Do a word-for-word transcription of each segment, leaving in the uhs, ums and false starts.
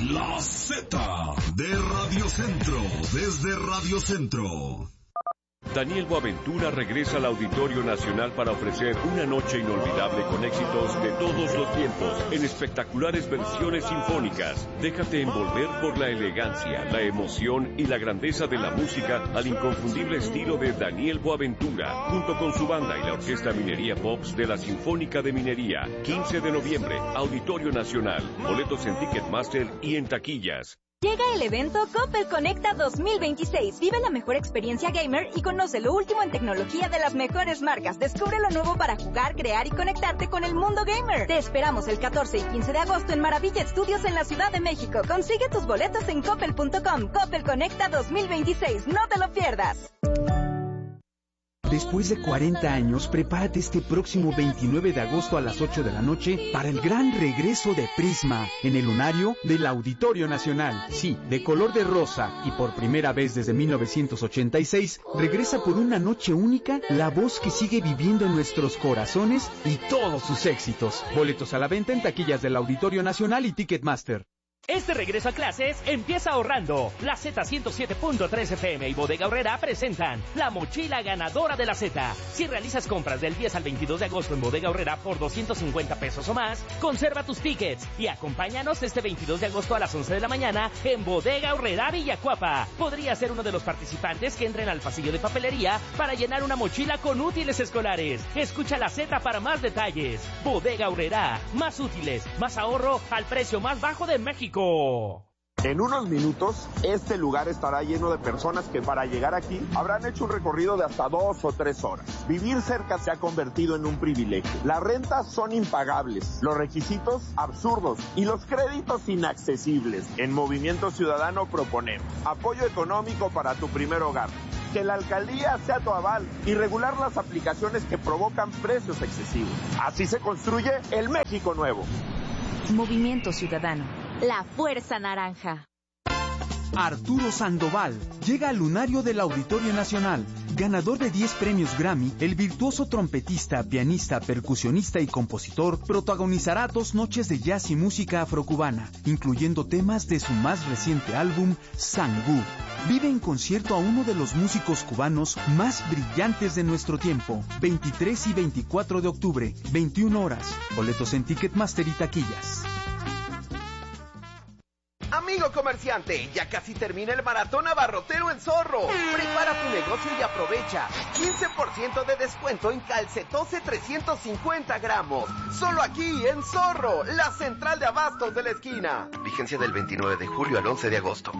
La Z de Radio Centro, desde Radio Centro. Daniel Boaventura regresa al Auditorio Nacional para ofrecer una noche inolvidable con éxitos de todos los tiempos en espectaculares versiones sinfónicas. Déjate envolver por la elegancia, la emoción y la grandeza de la música al inconfundible estilo de Daniel Boaventura, junto con su banda y la Orquesta Minería Pops de la Sinfónica de Minería. quince de noviembre, Auditorio Nacional. Boletos en Ticketmaster y en taquillas. Llega el evento Coppel Conecta dos mil veintiséis. Vive la mejor experiencia gamer y conoce lo último en tecnología de las mejores marcas. Descubre lo nuevo para jugar, crear y conectarte con el mundo gamer. Te esperamos el catorce y quince de agosto en Maravilla Studios en la Ciudad de México. Consigue tus boletos en coppel punto com. Coppel Conecta dos mil veintiséis. No te lo pierdas. Después de cuarenta años, prepárate este próximo veintinueve de agosto a las ocho de la noche para el gran regreso de Prisma en el lunario del Auditorio Nacional. Sí, de color de rosa y por primera vez desde mil novecientos ochenta y seis, regresa por una noche única la voz que sigue viviendo en nuestros corazones y todos sus éxitos. Boletos a la venta en taquillas del Auditorio Nacional y Ticketmaster. Este regreso a clases empieza ahorrando. La Z ciento siete punto tres F M y Bodega Aurrera presentan la mochila ganadora de la Z. Si realizas compras del diez al veintidós de agosto en Bodega Aurrera por doscientos cincuenta pesos o más, conserva tus tickets y acompáñanos este veintidós de agosto a las once de la mañana en Bodega Aurrera Villacuapa. Podría ser uno de los participantes que entren al pasillo de papelería para llenar una mochila con útiles escolares. Escucha la Z para más detalles. Bodega Aurrera, más útiles, más ahorro al precio más bajo de México. En unos minutos, este lugar estará lleno de personas que para llegar aquí habrán hecho un recorrido de hasta dos o tres horas. Vivir cerca se ha convertido en un privilegio. Las rentas son impagables, los requisitos absurdos y los créditos inaccesibles. En Movimiento Ciudadano proponemos apoyo económico para tu primer hogar, que la alcaldía sea tu aval y regular las aplicaciones que provocan precios excesivos. Así se construye el México nuevo. Movimiento Ciudadano. La Fuerza Naranja. Arturo Sandoval llega al lunario del Auditorio Nacional. Ganador de diez premios Grammy, el virtuoso trompetista, pianista, percusionista y compositor protagonizará dos noches de jazz y música afrocubana, incluyendo temas de su más reciente álbum, Sangú. Vive en concierto a uno de los músicos cubanos más brillantes de nuestro tiempo. veintitrés y veinticuatro de octubre, veintiuna horas. Boletos en Ticketmaster y taquillas. Amigo comerciante, ya casi termina el maratón abarrotero en Zorro. Prepara tu negocio y aprovecha. quince por ciento de descuento en calcetose trescientos cincuenta gramos. Solo aquí en Zorro, la central de abastos de la esquina. Vigencia del veintinueve de julio al once de agosto.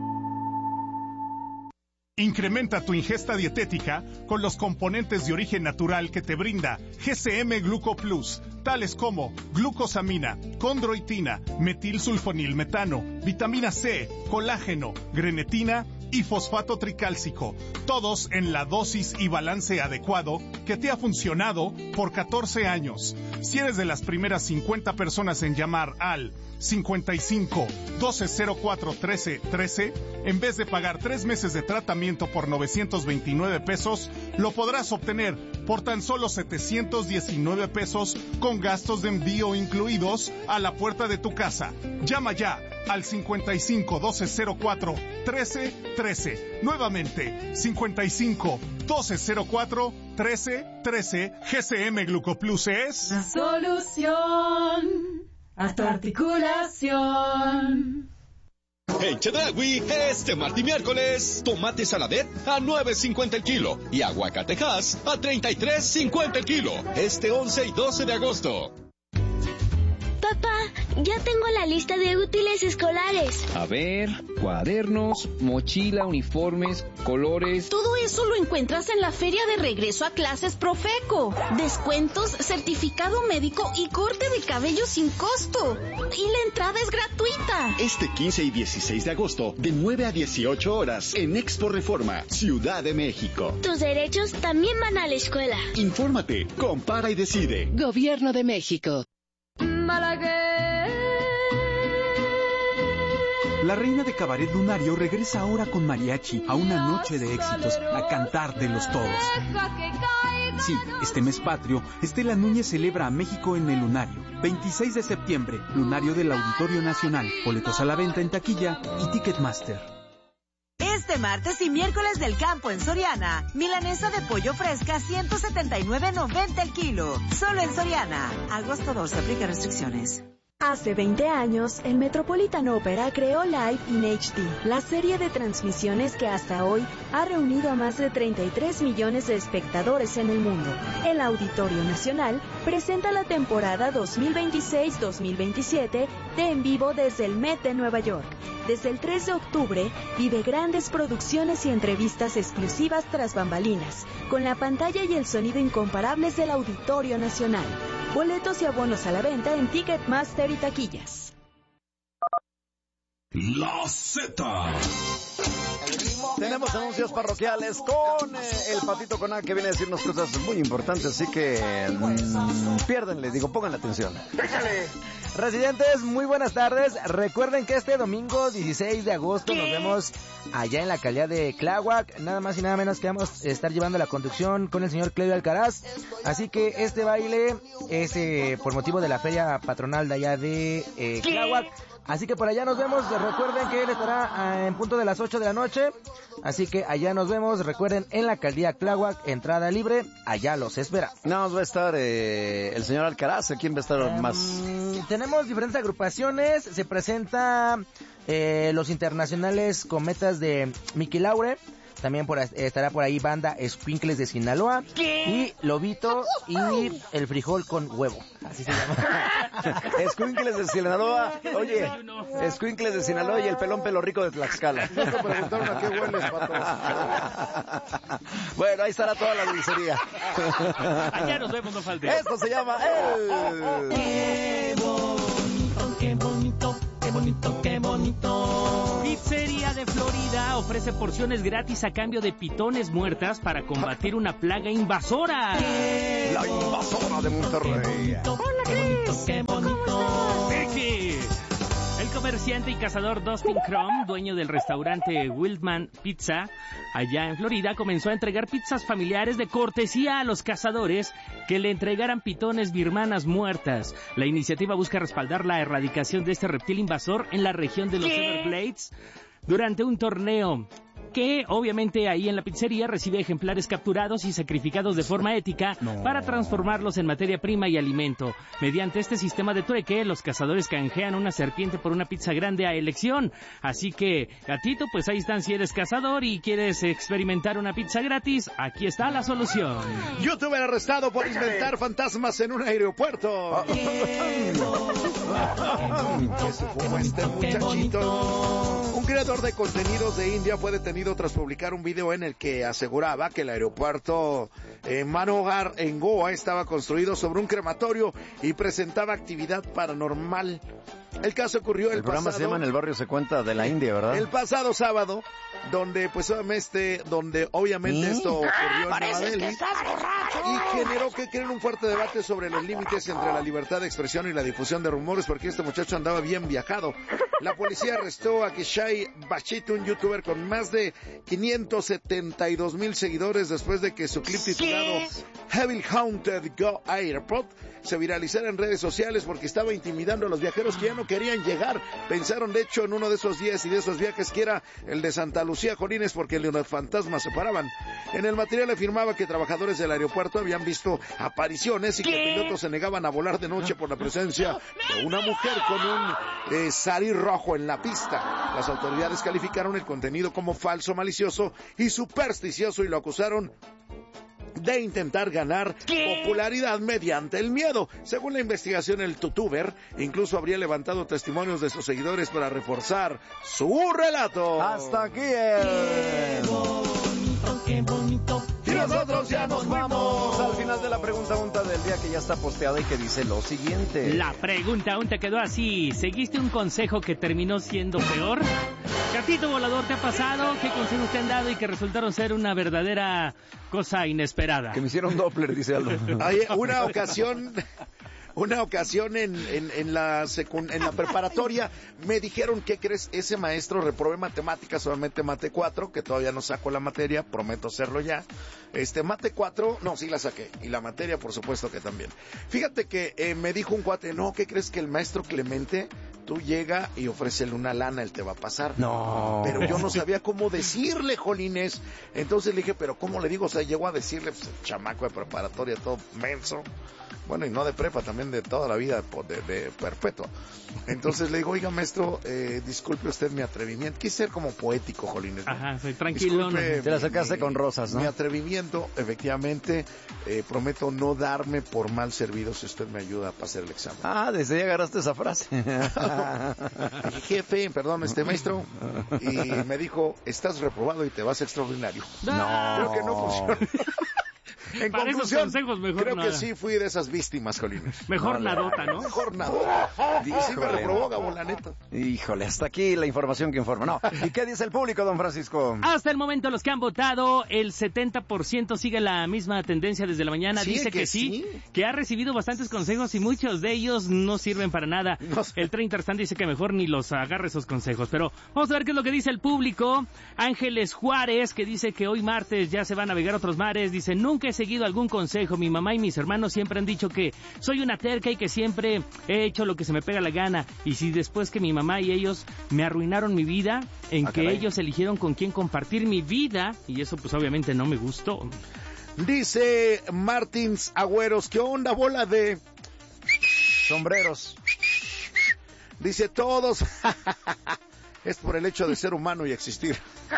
Incrementa tu ingesta dietética con los componentes de origen natural que te brinda G C M Gluco Plus, tales como glucosamina, condroitina, metilsulfonilmetano, vitamina C, colágeno, grenetina y fosfato tricálcico, todos en la dosis y balance adecuado que te ha funcionado por catorce años. Si eres de las primeras cincuenta personas en llamar al cincuenta y cinco, doce cero cuatro, trece, trece, en vez de pagar tres meses de tratamiento por novecientos veintinueve pesos, lo podrás obtener por tan solo setecientos diecinueve pesos con gastos de envío incluidos a la puerta de tu casa. Llama ya al cincuenta y cinco, doce cero cuatro, trece, trece. Nuevamente, cincuenta y cinco, doce cero cuatro, trece, trece. G C M Glucoplus es la solución a tu articulación. En Chedraui, este martes y miércoles, tomate saladet a nueve cincuenta el kilo y aguacatejas a treinta y tres cincuenta el kilo. Este once y doce de agosto. Papá, ya tengo la lista de útiles escolares. A ver, cuadernos, mochila, uniformes, colores. Todo eso lo encuentras en la feria de regreso a clases Profeco. Descuentos, certificado médico y corte de cabello sin costo. Y la entrada es gratuita. Este quince y dieciséis de agosto, de nueve a dieciocho horas, en Expo Reforma, Ciudad de México. Tus derechos también van a la escuela. Infórmate, compara y decide. Gobierno de México. La reina de cabaret lunario regresa ahora con mariachi a una noche de éxitos, a cantártelos todos. Sí, este mes patrio, Estela Núñez celebra a México en el lunario. veintiséis de septiembre, lunario del Auditorio Nacional. Boletos a la venta en taquilla y Ticketmaster. Este martes y miércoles del campo en Soriana, milanesa de pollo fresca ciento setenta y nueve noventa el kilo. Solo en Soriana. Agosto dos, aplica restricciones. Hace veinte años, el Metropolitan Opera creó Live in H D, la serie de transmisiones que hasta hoy ha reunido a más de treinta y tres millones de espectadores en el mundo. El Auditorio Nacional presenta la temporada dos mil veintiséis dos mil veintisiete de En Vivo desde el Met de Nueva York. Desde el tres de octubre, vive grandes producciones y entrevistas exclusivas tras bambalinas, con la pantalla y el sonido incomparables del Auditorio Nacional. Boletos y abonos a la venta en Ticketmaster y taquillas. La Z. Tenemos anuncios parroquiales con eh, el Patito Coná, que viene a decirnos cosas muy importantes, así que mmm, piérdenle, digo, pongan atención. Déjale. Residentes, muy buenas tardes. Recuerden que este domingo dieciséis de agosto ¿Qué? Nos vemos allá en la alcaldía de Tláhuac. Nada más y nada menos que vamos a estar llevando la conducción con el señor Clevio Alcaraz. Así que este baile es eh, por motivo de la feria patronal de allá de eh, Tláhuac. Así que por allá nos vemos. Recuerden que él estará en punto de las ocho de la noche. Así que allá nos vemos. Recuerden, en la alcaldía Tláhuac, entrada libre. Allá los espera. No, va a estar eh, el señor Alcaraz. ¿Quién va a estar um, más? Tenemos diferentes agrupaciones. Se presenta eh, los internacionales Cometas de Miki Laure. También por, estará por ahí banda Escuincles de Sinaloa. ¿Qué? Y Lobito y el frijol con huevo. Así se llama. Escuincles de Sinaloa. Oye, Escuincles de Sinaloa y el pelón pelo rico de Tlaxcala. No te preguntaron a qué hueles, pato. Bueno, ahí estará toda la dulcería. Allá nos vemos, no falte. Esto se llama el... ¡Qué bonito, qué bonito! ¡Qué bonito, qué bonito! Pizzería de Florida ofrece porciones gratis a cambio de pitones muertas para combatir una plaga invasora. La invasora de Monterrey. Hola, Cris. ¡Qué bonito! Vicky. El comerciante y cazador Dustin Crum, dueño del restaurante Wildman Pizza, allá en Florida, comenzó a entregar pizzas familiares de cortesía a los cazadores que le entregaran pitones birmanas muertas. La iniciativa busca respaldar la erradicación de este reptil invasor en la región de los ¿Qué? Everglades durante un torneo que obviamente ahí en la pizzería recibe ejemplares capturados y sacrificados de forma ética no. para transformarlos en materia prima y alimento. Mediante este sistema de trueque, los cazadores canjean una serpiente por una pizza grande a elección. Así que, gatito, pues ahí están, si eres cazador y quieres experimentar una pizza gratis, aquí está la solución. Youtuber arrestado por inventar fantasmas en un aeropuerto. ¿Qué se fumó este muchachito? Un creador de contenidos de India fue detenido tras publicar un video en el que aseguraba que el aeropuerto eh, Manohar en Goa estaba construido sobre un crematorio y presentaba actividad paranormal. El caso ocurrió el, el programa pasado... se llama En el barrio se cuenta de la India, ¿verdad? El pasado sábado, donde pues obviamente, donde obviamente ¿Mm? esto ocurrió en Nueva Delhi y generó que creen un fuerte debate sobre los límites entre la libertad de expresión y la difusión de rumores, porque este muchacho andaba bien viajado. La policía arrestó a Kishai Bachit, un youtuber con más de quinientos setenta y dos mil seguidores, después de que su clip titulado Heavy Haunted Go Airport se viralizara en redes sociales porque estaba intimidando a los viajeros que ya no querían llegar. Pensaron de hecho en uno de esos días y de esos viajes que era el de Santa Lucía Jolines, porque los fantasmas se paraban. En el material afirmaba que trabajadores del aeropuerto habían visto apariciones y ¿Qué? que pilotos se negaban a volar de noche por la presencia de una mujer con un eh, sari rojo en la pista. Las autoridades calificaron el contenido como falso, malicioso y supersticioso y lo acusaron de intentar ganar ¿Qué? popularidad mediante el miedo. Según la investigación, el youtuber incluso habría levantado testimonios de sus seguidores para reforzar su relato. Hasta aquí el... Qué bonito, qué bonito. Y nosotros ya nos vamos al final de la pregunta unta del día, que ya está posteada y que dice lo siguiente. La pregunta unta quedó así: ¿seguiste un consejo que terminó siendo peor? Gatito volador, ¿te ha pasado? ¿Qué consejos te han dado y que resultaron ser una verdadera cosa inesperada? Que me hicieron Doppler, dice Aldo. Hay una ocasión... una ocasión en, en, en, la secund- en la preparatoria me dijeron, ¿qué crees? Ese maestro reprobé matemáticas, solamente mate cuatro, que todavía no saco la materia, prometo hacerlo ya. Este, mate cuatro, no, sí la saqué. Y la materia, por supuesto que también. Fíjate que eh, me dijo un cuate, no, ¿qué crees? Que el maestro Clemente, tú llega y ofrécele una lana, él te va a pasar. No. Pero yo no sabía cómo decirle, jolines. Entonces le dije, ¿pero cómo le digo? O sea, llegó a decirle, pues, el chamaco de preparatoria, todo menso. Bueno, y no de prepa, también de toda la vida, de, de perpetua. Entonces le digo, oiga, maestro, eh, disculpe usted mi atrevimiento. Quise ser como poético, jolines, ¿no? Ajá, soy tranquilo. Te la sacaste con rosas, ¿no? Mi atrevimiento, efectivamente, eh, prometo no darme por mal servido si usted me ayuda a pasar el examen. Ah, desde ahí agarraste esa frase. Jefe, perdón, este maestro. Y me dijo, estás reprobado y te vas a extraordinario. No. Creo que no funciona. En Para conclusión, esos consejos, mejor creo nada. que sí fui de esas víctimas, jolines. Mejor No, nadota, ¿no? Mejor nadota. Y sí me reprobó, Gabo, la neta. Híjole, hasta aquí la información que informa. No. ¿Y qué dice el público, don Francisco? Hasta el momento los que han votado, el setenta por ciento sigue la misma tendencia desde la mañana. ¿Sí, Dice que que sí, sí? que ha recibido bastantes consejos y muchos de ellos no sirven para nada. No sé. El treinta restante dice que mejor ni los agarre esos consejos. Pero vamos a ver qué es lo que dice el público. Ángeles Juárez, que dice que hoy martes ya se va a navegar otros mares. Dice, nunca he seguido algún consejo. Mi mamá y mis hermanos siempre han dicho que soy una terca y que siempre he hecho lo que se me pega la gana. Y si después que mi mamá y ellos me arruinaron mi vida, en Ah, que caray. ellos eligieron con quién compartir mi vida, y eso pues obviamente no me gustó. Dice Martins Agüeros, ¿qué onda, bola de...? Sombreros. Dice todos, es por el hecho de ser humano y existir.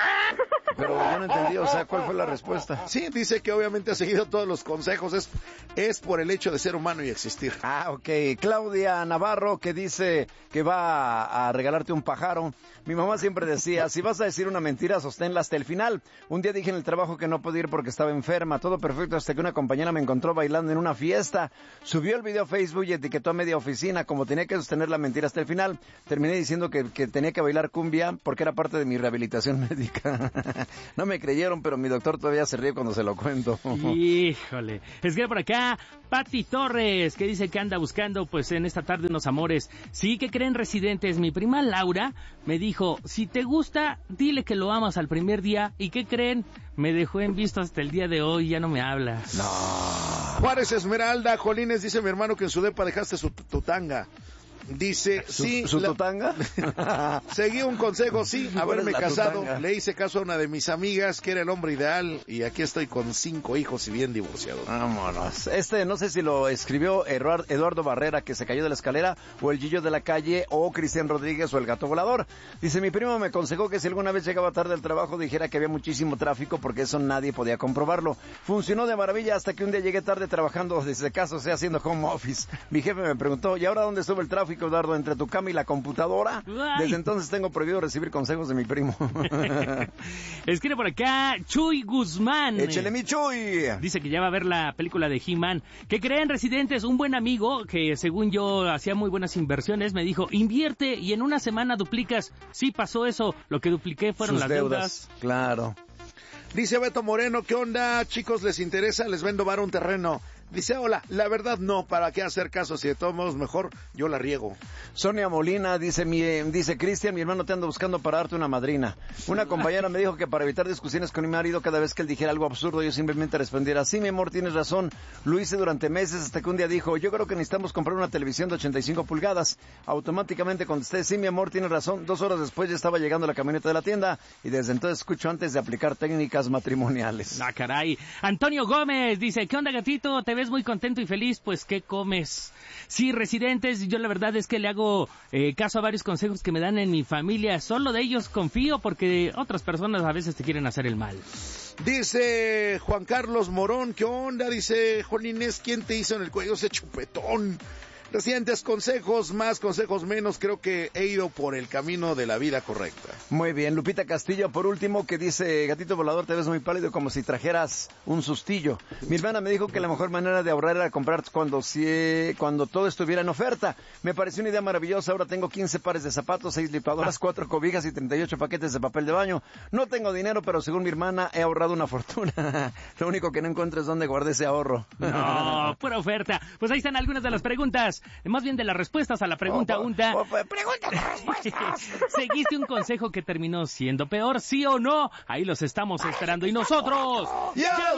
Pero yo no entendí, o sea, ¿cuál fue la respuesta? Sí, dice que obviamente ha seguido todos los consejos, es, es por el hecho de ser humano y existir. Ah, ok. Claudia Navarro, que dice que va a, a regalarte un pájaro. Mi mamá siempre decía, si vas a decir una mentira, sosténla hasta el final. Un día dije en el trabajo que no podía ir porque estaba enferma, todo perfecto, hasta que una compañera me encontró bailando en una fiesta. Subió el video a Facebook y etiquetó a media oficina. Como tenía que sostener la mentira hasta el final, terminé diciendo que, que tenía que bailar cumbia porque era parte de mi rehabilitación médica. No me creyeron, pero mi doctor todavía se ríe cuando se lo cuento. Híjole. Escribe por acá Pati Torres, que dice que anda buscando pues en esta tarde unos amores. Sí, que creen residentes. Mi prima Laura me dijo, si te gusta, dile que lo amas al primer día. ¿Y qué creen? Me dejó en visto hasta el día de hoy, ya no me habla. No. Juárez Esmeralda, Jolines, dice mi hermano que en su depa dejaste su tu tanga. Dice, ¿Su, sí. su la... tutanga? Seguí un consejo, sí, haberme casado. tutanga? Le hice caso a una de mis amigas que era el hombre ideal y aquí estoy con cinco hijos y bien divorciado. Vámonos. Este, no sé si lo escribió Eduardo Barrera, que se cayó de la escalera, o el Gillo de la calle, o Cristian Rodríguez, o el Gato Volador. Dice, mi primo me aconsejó que si alguna vez llegaba tarde al trabajo dijera que había muchísimo tráfico porque eso nadie podía comprobarlo. Funcionó de maravilla hasta que un día llegué tarde trabajando desde casa, o sea, haciendo home office. Mi jefe me preguntó, ¿y ahora dónde estuvo el tráfico, Eduardo, entre tu cama y la computadora? Ay. Desde entonces tengo prohibido recibir consejos de mi primo. Escribe por acá Chuy Guzmán. Échele mi Chuy. Dice que ya va a ver la película de He-Man. ¿Qué creen, residentes? Un buen amigo que según yo hacía muy buenas inversiones me dijo, invierte y en una semana duplicas. Sí pasó eso, lo que dupliqué fueron Sus las deudas. deudas. Claro. Dice Beto Moreno, ¿qué onda, chicos? ¿Les interesa? Les vendo bar un terreno. Dice, hola, la verdad no, ¿para qué hacer caso? Si de todos modos mejor yo la riego. Sonia Molina dice, mi, dice Cristian, mi hermano te anda buscando para darte una madrina. Una compañera me dijo que para evitar discusiones con mi marido, cada vez que él dijera algo absurdo, yo simplemente respondiera, sí, mi amor, tienes razón. Lo hice durante meses hasta que un día dijo, yo creo que necesitamos comprar una televisión de ochenta y cinco pulgadas. Automáticamente contesté, sí, mi amor, tienes razón. Dos horas después ya estaba llegando la camioneta de la tienda y desde entonces escucho antes de aplicar técnicas matrimoniales. Ah, caray. Antonio Gómez dice, ¿qué onda, gatito? ¿Te ves muy contento y feliz? Pues, ¿qué comes? Sí, residentes, yo la verdad es que le hago eh, caso a varios consejos que me dan en mi familia. Solo de ellos confío porque otras personas a veces te quieren hacer el mal. Dice Juan Carlos Morón, ¿qué onda? Dice Jolines, ¿quién te hizo en el cuello ese chupetón? Recientes consejos, más consejos menos, creo que he ido por el camino de la vida correcta. Muy bien, Lupita Castillo, por último, que dice, gatito volador, te ves muy pálido como si trajeras un sustillo. Mi hermana me dijo que la mejor manera de ahorrar era comprar cuando, si, cuando todo estuviera en oferta. Me pareció una idea maravillosa, ahora tengo quince pares de zapatos, seis licuadoras, cuatro cobijas y treinta y ocho paquetes de papel de baño. No tengo dinero, pero según mi hermana he ahorrado una fortuna. Lo único que no encuentro es dónde guardé ese ahorro. No, pura oferta. Pues ahí están algunas de las preguntas. Más bien de las respuestas a la pregunta oh, unta. Oh, preguntas de respuestas. ¿Seguiste un consejo que terminó siendo peor, sí o no? Ahí los estamos esperando. Y nosotros ¡ya nos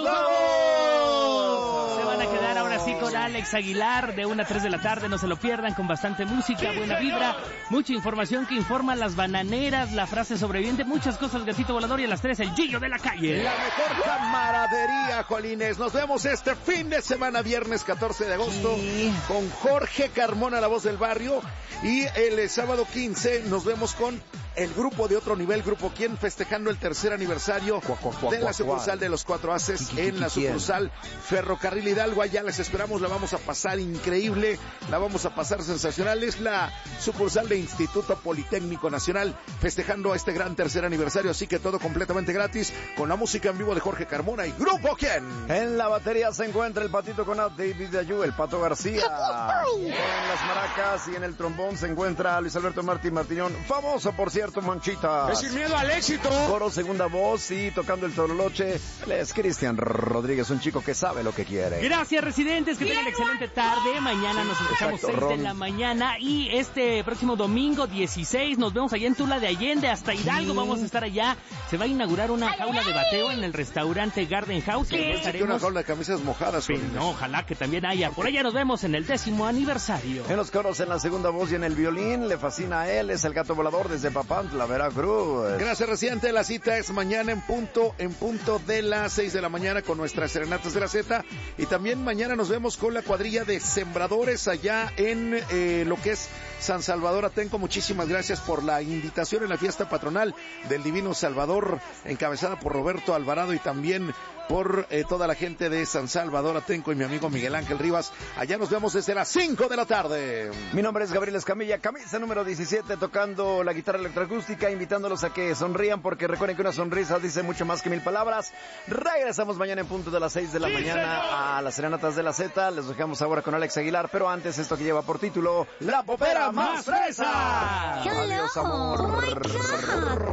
vamos! Se van a quedar ahora sí con Alex Aguilar de una a tres de la tarde. No se lo pierdan, con bastante música, sí, buena señor. vibra, mucha información que informa las bananeras, la frase sobreviviente, muchas cosas, gatito volador, y a las tres el Gillo de la calle. La mejor camaradería, Jolines. Nos vemos este fin de semana, viernes catorce de agosto, sí, con Jorge Carmona, la voz del barrio. Y el sábado quince nos vemos con el grupo de otro nivel, Grupo Quién, festejando el tercer aniversario cuá, cuá, cuá, de la sucursal de los Cuatro Haces en la sucursal Ferrocarril Hidalgo. Allá les esperamos, la vamos a pasar increíble, la vamos a pasar sensacional. Es la sucursal de Instituto Politécnico Nacional, festejando este gran tercer aniversario, así que todo completamente gratis, con la música en vivo de Jorge Carmona y Grupo Quién. En la batería se encuentra el patito con David Ayú, el Pato García. En las maracas y en el trombón se encuentra Luis Alberto Martín Martiñón, famoso por cierto, Monchita. Es sin miedo al éxito. Coro, segunda voz, y tocando el tololoche, él es Cristian Rodríguez, un chico que sabe lo que quiere. Gracias, residentes, que tengan excelente tarde. Mañana nos escuchamos seis de la mañana, y este próximo domingo dieciséis nos vemos allá en Tula de Allende hasta Hidalgo. Sí. Vamos a estar allá. Se va a inaugurar una jaula de bateo en el restaurante Garden House. Sí, estaremos... una jaula de camisas mojadas. Pero no, ojalá que también haya. Por allá nos vemos en el décimo aniversario. En los coros, en la segunda voz y en el violín, le fascina a él, es el gato volador desde Papantla, Veracruz. Gracias, residente. La cita es mañana en punto, en punto de las seis de la mañana con nuestras serenatas de la Z. Y también mañana nos vemos con la cuadrilla de sembradores allá en eh, lo que es San Salvador Atenco. Muchísimas gracias por la invitación en la fiesta patronal del Divino Salvador, encabezada por Roberto Alvarado y también por eh, toda la gente de San Salvador Atenco y mi amigo Miguel Ángel Rivas. Allá nos vemos desde las cinco de la tarde. Mi nombre es Gabriel Escamilla, camisa número diecisiete, tocando la guitarra electroacústica, invitándolos a que sonrían, porque recuerden que una sonrisa dice mucho más que mil palabras. Regresamos mañana en punto de las seis de la sí, mañana señor. A las serenatas de la Z. Les dejamos ahora con Alex Aguilar, pero antes esto que lleva por título La Popera Más Fresa. Hello. Adiós, amor. Oh my God.